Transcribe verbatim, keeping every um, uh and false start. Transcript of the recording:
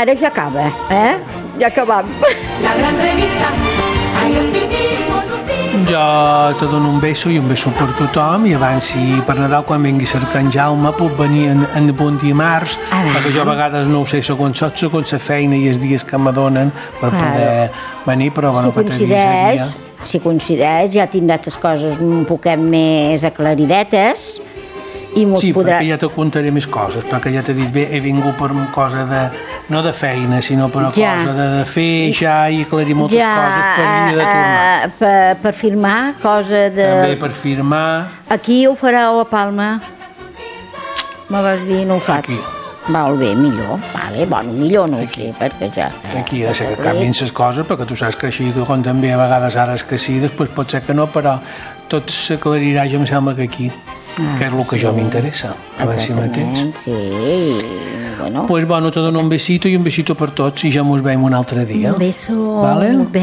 ara ja acaba, eh? Ja acabam. La gran revista, hay optimismo, Jo te dono un beso i un beso per tothom, i abans, si per Nadal quan vingui cercant Jaume puc venir en, en bon dimarts, perquè jo a vegades no ho sé, segons tot, segons la feina i els dies que m'adonen per Claro. poder venir, però bueno, Si que t'avisaria. coincideix, si coincideix, ja tindràs les coses un poquet més aclaridetes i mos Sí, podràs... perquè ja te contaré més coses, perquè ja t'he dit, bé, he vingut per una cosa de, no de feina, sinó per una Ja. cosa de, de fer ja i aclarir moltes coses per venir de tornar. eh, per, per firmar cosa de... També per firmar. Aquí ho fareu a Palma? Me vas dir, no ho saps? Aquí. Molt bé, millor. Vale, bueno, millor no ho sé, perquè ja... Aquí ha de ser que canvien les coses, perquè tu saps que així, com també a vegades ara és que sí, després pot ser que no, però tot s'aclarirà, jo em sembla que aquí, Ah, que és el que jo m'interessa, abans si mateix. Exactament, sí. Bueno, Pues bueno, te dono un besito i un besito per tots i ja mos veiem un altre dia. un beso. Vale? Molt bé.